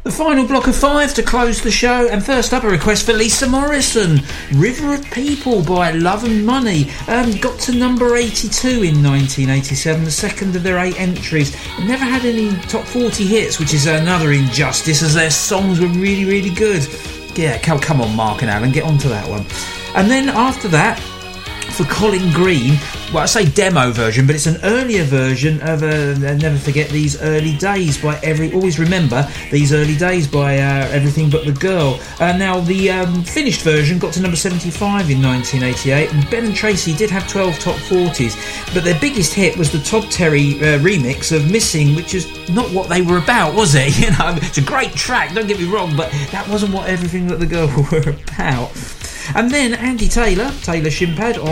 The final block of 5 to close the show, and first up a request for Lisa Morrison, River of People by Love and Money. Got to number 82 in 1987, the second of their 8 entries. Never had any top 40 hits, which is another injustice, as their songs were really, really good. Yeah, come on, Mark and Alan, get onto that one. And then after that, for Colin Green, well, I say demo version, but it's an earlier version of Never Forget These Early Days by always remember These Early Days by Everything But the Girl. Now the finished version got to number 75 in 1988, and Ben and Tracy did have 12 top 40s, but their biggest hit was the Todd Terry remix of Missing, which is not what they were about, was it? You know, it's a great track, don't get me wrong, but that wasn't what Everything But the Girl were about. And then Andy Taylor Shimpad